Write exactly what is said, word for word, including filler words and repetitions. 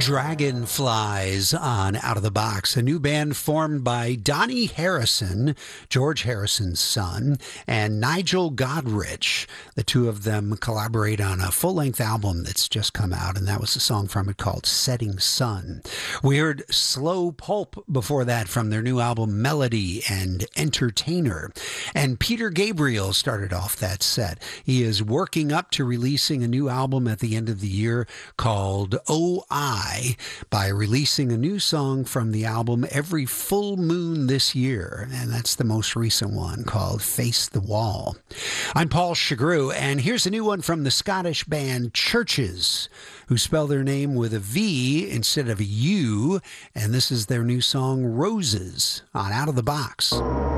Dragonflies on Out of the Box, a new band formed by Donnie Harrison, George Harrison's son, and Nigel Godrich. The two of them collaborate on a full-length album that's just come out, and that was a song from it called Setting Sun. We heard Slow Pulp before that from their new album Melody and Entertainer. And Peter Gabriel started off that set. He is working up to releasing a new album at the end of the year called Oh I, by releasing a new song from the album every full moon this year, and that's the most recent one called Face the Wall. I'm Paul Chagru, and here's a new one from the Scottish band Churches, who spell their name with a V instead of a U, and this is their new song Roses on Out of the Box.